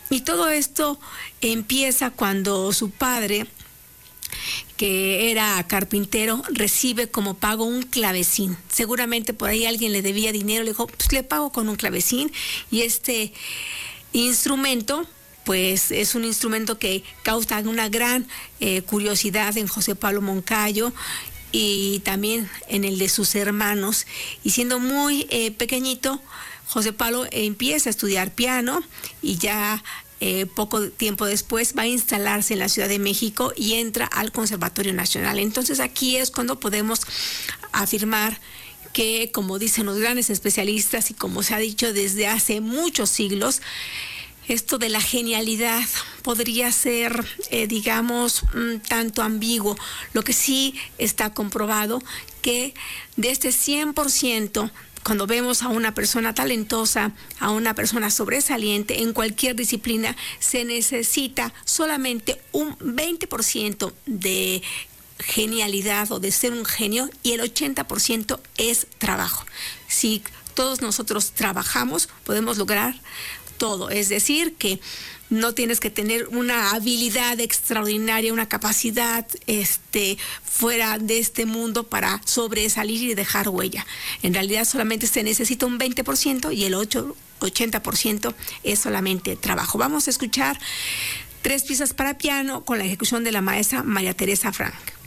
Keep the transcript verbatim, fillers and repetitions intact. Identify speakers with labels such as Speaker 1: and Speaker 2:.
Speaker 1: Y todo esto empieza cuando su padre, que era carpintero, recibe como pago un clavecín. Seguramente por ahí alguien le debía dinero, le dijo, pues le pago con un clavecín. Y este instrumento, pues es un instrumento que causa una gran eh, curiosidad en José Pablo Moncayo y también en el de sus hermanos. Y siendo muy eh, pequeñito, José Pablo empieza a estudiar piano y ya Eh, poco tiempo después va a instalarse en la Ciudad de México y entra al Conservatorio Nacional. Entonces aquí es cuando podemos afirmar que, como dicen los grandes especialistas y como se ha dicho desde hace muchos siglos, esto de la genialidad podría ser, eh, digamos, un tanto ambiguo. Lo que sí está comprobado que de este cien por ciento, cuando vemos a una persona talentosa, a una persona sobresaliente en cualquier disciplina, se necesita solamente un veinte por ciento de genialidad o de ser un genio y el ochenta por ciento es trabajo. Si todos nosotros trabajamos, podemos lograr todo. Es decir, que no tienes que tener una habilidad extraordinaria, una capacidad este, fuera de este mundo para sobresalir y dejar huella. En realidad solamente se necesita un veinte por ciento y el ochenta por ciento es solamente trabajo. Vamos a escuchar tres piezas para piano con la ejecución de la maestra María Teresa Frank.